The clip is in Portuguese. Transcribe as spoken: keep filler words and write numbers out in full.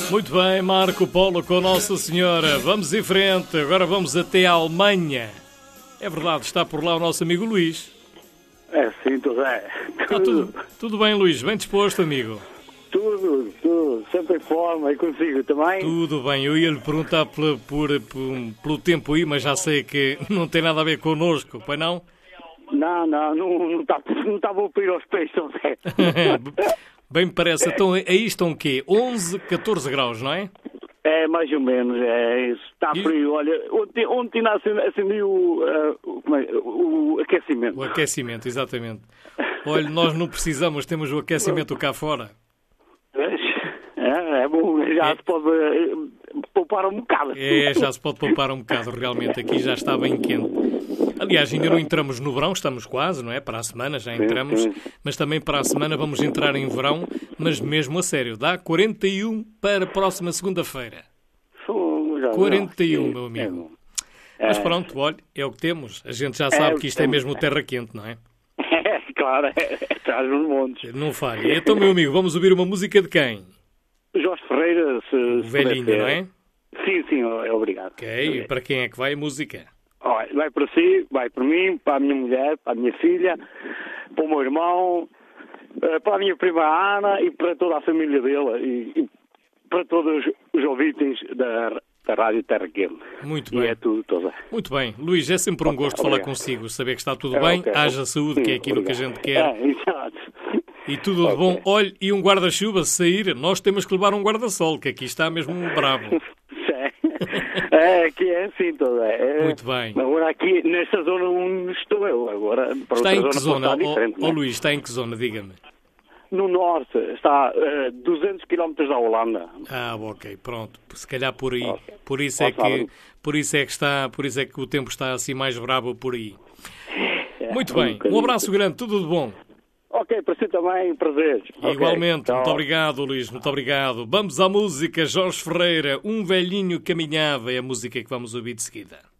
Muito bem, Marco Polo com Nossa Senhora. Vamos em frente, agora vamos até a Alemanha. É verdade, está por lá o nosso amigo Luís. É sim, tudo é. Tudo, ah, tudo, tudo bem, Luís? Bem disposto, amigo? Tudo, tudo. Sempre em forma e consigo também? Tudo bem. Eu ia lhe perguntar por, por, por, pelo tempo aí, mas já sei que não tem nada a ver connosco, pois não? Não, não, não está não tá bom para ir aos pés, não é? Bem me parece. Então, aí estão o quê? onze, catorze graus, não é? É, mais ou menos, é isso. Está E... frio. Olha, ontem, ontem acendi o, uh, como é, o aquecimento. O aquecimento, exatamente. Olha, nós não precisamos, temos o aquecimento cá fora. É, é bom, já é. se pode uh, poupar um bocado. É, já se pode poupar um bocado, realmente. Aqui já está bem quente. Aliás, ainda não entramos no verão, estamos quase, não é? Para a semana já entramos, sim, sim. Mas também para a semana vamos entrar em verão, mas mesmo a sério. Dá quarenta e um para a próxima segunda-feira. quarenta e um, meu amigo. É. Mas pronto, olha, é o que temos. A gente já sabe é, que isto é mesmo terra quente, não é? É, claro, é, é traz uns montes. Não falha. Então, meu amigo, vamos ouvir uma música de quem? Jorge Ferreira, se, o se velhinho, não é? Sim, sim, obrigado. Ok, e para quem é que vai a música? Olha, vai para si, vai para mim, para a minha mulher, para a minha filha, para o meu irmão, para a minha prima Ana e para toda a família dele e, e para todos os ouvintes da, da Rádio Terra Quente. Muito bem. E é tudo, tudo. Muito bem. Luís, é sempre um gosto falar consigo, saber que está tudo bem, okay. haja saúde, que é aquilo obrigado. Que a gente quer. É, exato. E tudo de okay. bom. Olhe, e um guarda-chuva, se sair, nós temos que levar um guarda-sol, que aqui está mesmo um bravo. É, aqui é assim todo. É. Muito bem. Agora aqui, nesta zona onde estou eu, agora para está outra em que zona? zona Ó oh, oh, Luís, está em que zona, diga-me? No norte, está a uh, duzentos quilómetros da Holanda. Ah, ok, pronto. Se calhar por aí. Okay. Por isso é que, por isso é que está, por isso é que o tempo está assim mais bravo por aí. É, muito bem. Um, um abraço grande, tudo de bom. Ok, para si também, prazer. Igualmente, okay, muito obrigado, Luís, muito obrigado. Vamos à música, Jorge Ferreira, Um Velhinho Caminhava, é a música que vamos ouvir de seguida.